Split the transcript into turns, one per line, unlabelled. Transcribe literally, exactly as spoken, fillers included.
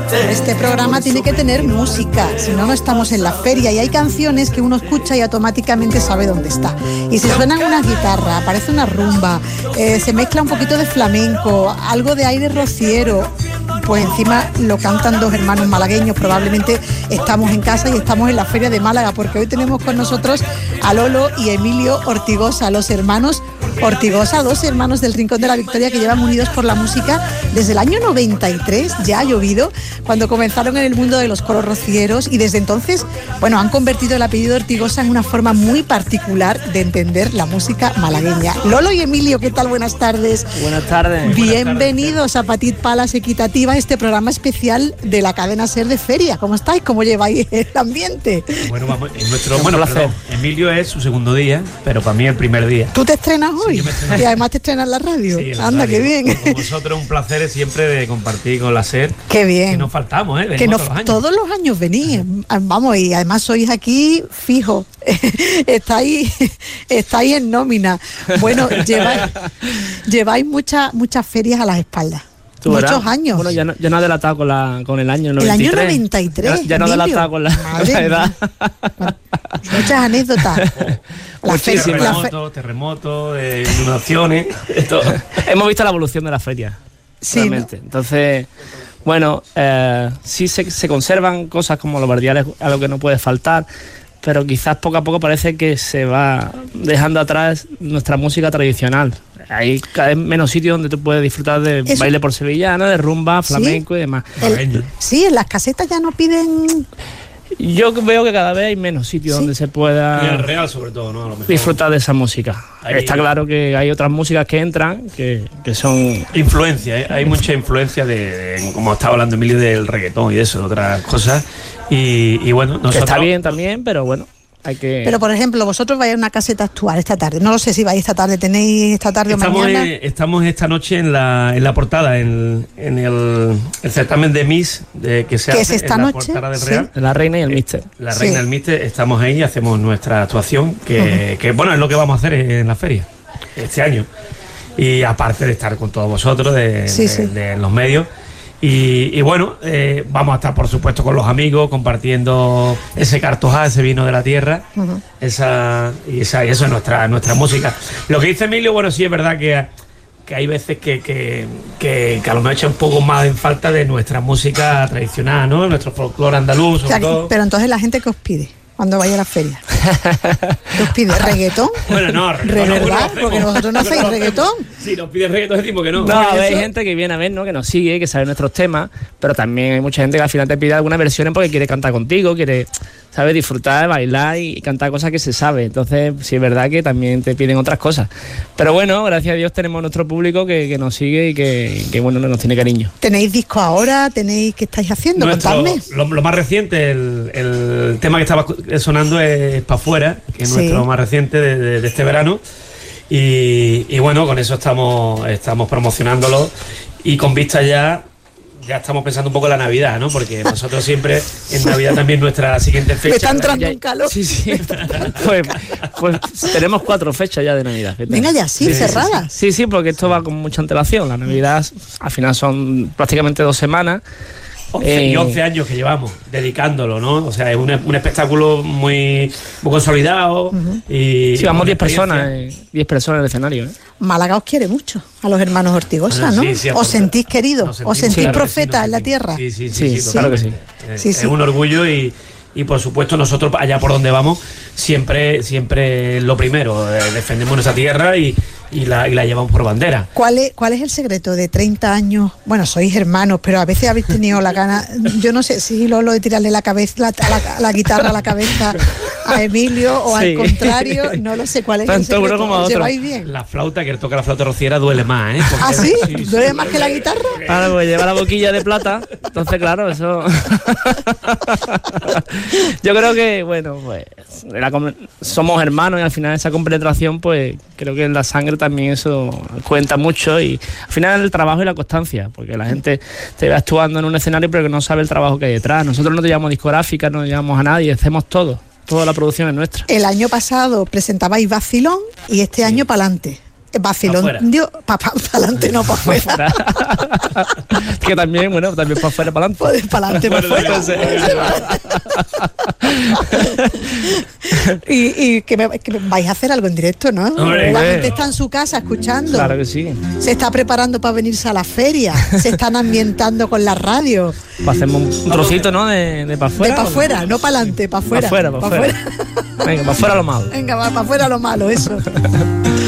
Este programa tiene que tener música, si no, no estamos en la feria. Y hay canciones que uno escucha y automáticamente sabe dónde está. Y si suenan unas guitarras, aparece una rumba, eh, se mezcla un poquito de flamenco, algo de aire rociero, pues encima lo cantan dos hermanos malagueños. Probablemente estamos en casa y estamos en la Feria de Málaga, porque hoy tenemos con nosotros a Lolo y Emilio Ortigosa, los hermanos Ortigosa, dos hermanos del Rincón de la Victoria que llevan unidos por la música desde el año noventa y tres, ya ha llovido, cuando comenzaron en el mundo de los coros rocieros, y desde entonces, bueno, han convertido el apellido Ortigosa en una forma muy particular de entender la música malagueña. Lolo y Emilio, ¿qué tal? Buenas tardes.
Buenas tardes.
Bienvenidos a Petit Palas Equitativa, este programa especial de la cadena SER de Feria. ¿Cómo estáis? ¿Cómo lleváis el ambiente?
Bueno, vamos, en nuestro, bueno, perdón, Emilio es su segundo día, pero para mí el primer día.
¿Tú te estrenas hoy?
Sí, yo me estreno.
Y además te estrenas en la radio.
Sí, en la
Anda,
radio.
qué bien.
Con vosotros un placer siempre de compartir con la SER.
Qué bien.
Que nos faltamos, ¿eh? Venimos
Que no,
todos los años.
todos los años venís, vamos, y además sois aquí fijo, estáis, estáis en nómina. Bueno, lleváis, lleváis muchas muchas ferias a las espaldas.
¿Tú
Muchos
verás?
años.
Bueno, ya no, ya no he delatado con, la, con el año noventa y tres.
El año noventa y tres.
Ya, ya no he
Emilio.
delatado con la, con la edad.
Muchas anécdotas. La fe-
Muchísimas.
la fe-
Terremotos, terremotos, eh, inundaciones, de todo.
Hemos visto la evolución de la feria,
Sí,
realmente. Entonces, bueno, eh, sí se, se conservan cosas como los bardiales, a lo que no puede faltar, pero quizás poco a poco parece que se va dejando atrás nuestra música tradicional. Hay cada vez menos sitios donde tú puedes disfrutar de
Eso-
baile por sevillana, de rumba,
¿Sí?
flamenco y demás.
el- sí, en las casetas ya no piden.
Yo veo que cada vez hay menos sitios
¿Sí?
donde se
Y el
pueda
Real, sobre todo, ¿no? A lo mejor.
disfrutar de esa música.
Ahí-
Está claro que hay otras músicas que entran que, que son...
Influencia, ¿eh? Hay mucha influencia de, de- como estaba hablando Emilio, del reggaetón y de eso, de otras cosas. Y, y bueno, nosotros...
que está bien también, pero bueno, hay que...
Pero por ejemplo, vosotros vais a una caseta a actuar esta tarde. No lo sé si vais esta tarde, tenéis esta tarde o
Estamos,
mañana.
eh, estamos esta noche en la, en la portada, en, en el, el certamen de Miss de, que se
¿Qué
hace
es esta
en la
noche?
portada del
Sí.
Real.
La reina y el
Eh,
mister.
La
Sí.
reina del Mister, estamos ahí y hacemos nuestra actuación, que,
Ujú.
que bueno, es lo que vamos a hacer en la feria este año. Y aparte de estar con todos vosotros, de,
Sí,
de-
sí.
de los medios. Y, y bueno, eh, vamos a estar por supuesto con los amigos, compartiendo ese cartojá, ese vino de la tierra,
Ujú.
esa, y, esa, y eso es nuestra, nuestra música. Lo que dice Emilio, bueno, sí es verdad que, que hay veces que, que, que, que a lo mejor echa un poco más en falta de nuestra música tradicional, ¿no? Nuestro folclore andaluz,
O
sobre
sea,
todo.
pero entonces la gente, ¿qué os pide cuando vaya a la feria? ¿Qué os pide? ¿Reggaetón?
Bueno, no,
¿Re
reggaetón no,
verdad?
no lo hacemos.
Porque vosotros no hacéis
lo
reggaetón.
hacemos. Si nos pide reggaetón decimos que no.
No, a ver, hay
eso-
gente que viene a ver, ¿no? Que nos sigue, que sabe nuestros temas, pero también hay mucha gente que al final te pide algunas versiones porque quiere cantar contigo, quiere, ¿sabes? Disfrutar, bailar y cantar cosas que se sabe. Entonces, sí es verdad que también te piden otras cosas. Pero bueno, gracias a Dios tenemos nuestro público que, que nos sigue y que, que, bueno, nos tiene cariño.
¿Tenéis disco ahora? ¿Tenéis qué estáis haciendo?
Nuestro-
Contadme.
lo, lo más reciente, el, el tema que estaba sonando es Pa' Fuera, que es
Sí.
nuestro más reciente de, de- de este verano. Y, y bueno, con eso estamos, estamos promocionándolo y con vista ya, ya estamos pensando un poco en la Navidad, ¿no? Porque nosotros siempre, en Navidad también nuestra siguiente fecha.
Me está entrando
Ya-
un calor.
Sí, sí. pues, pues tenemos cuatro fechas ya de Navidad. fíjate.
Venga ya, sí, cerradas.
Sí, sí, porque esto va con mucha antelación. La Navidad al final son prácticamente dos semanas.
once y
Eh,
once años que llevamos dedicándolo, ¿no? O sea, es un, un espectáculo muy, muy consolidado. y
Sí, vamos
con
diez
experiencia.
personas, eh, diez personas en el escenario. ¿eh?
Málaga os quiere mucho, a los hermanos Ortigosa,
Bueno,
¿no?
sí, sí,
¿Os
aparte-
sentís queridos?
nos
¿Os
sentimos-
sentís
claro que
sí,
profetas
nos
en la
sentimos.
tierra?
Sí, sí,
Sí,
sí, sí,
claro que
totalmente. Es,
Sí, sí.
es un orgullo y, y por supuesto nosotros allá por donde vamos siempre siempre lo primero, eh, defendemos nuestra tierra y, y, la, y la llevamos por bandera.
¿Cuál es, ¿Cuál es el secreto de treinta años? Bueno, sois hermanos, pero a veces habéis tenido la gana, yo no sé si lo, lo de tirarle la cabeza, la, la, la guitarra a la cabeza a Emilio o
Sí.
al contrario, no lo sé cuál es el
Tanto uno
secreto.
como
¿Os
otro.
lleváis bien?
La flauta, que toca la flauta rociera, duele más, ¿eh? Porque-
¿Ah, sí? ¿Duele más que la guitarra?
Ahora pues lleva la boquilla de plata, entonces claro, eso... Yo creo que, bueno, pues la com- somos hermanos y al final esa compenetración, pues creo que en la sangre también eso cuenta mucho y al final el trabajo y la constancia, porque la gente te ve actuando en un escenario pero que no sabe el trabajo que hay detrás. Nosotros no te llevamos discográfica, no llevamos a nadie, hacemos todo, toda la producción es nuestra.
El año pasado presentabais Vacilón y este año Pa'lante. Vacilón, Dios, para adelante, no para afuera.
Que también, bueno, también para afuera, para adelante.
Pues para adelante, para afuera. y y que, me, que vais a hacer algo en directo, ¿no?
Hombre,
la
eh.
gente está en su casa escuchando.
Claro que sí.
Se está preparando para venirse a la feria. Se están ambientando con la radio.
Pues hacemos un trocito, ¿no? De, de para afuera.
De para afuera, no para adelante, para afuera.
Para afuera, para afuera. Venga, para afuera lo malo.
Venga, va para afuera lo malo, eso.